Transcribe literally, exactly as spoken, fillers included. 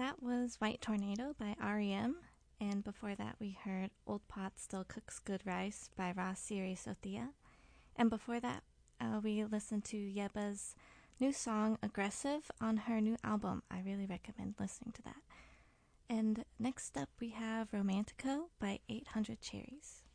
That was White Tornado by R E M. And before that, we heard Old Pot Still Cooks Good Rice by Ross Siri Sothia. And before that, uh, we listened to Yeba's new song, Aggressive, on her new album. I really recommend listening to that. And next up, we have Romantico by eight hundred Cherries.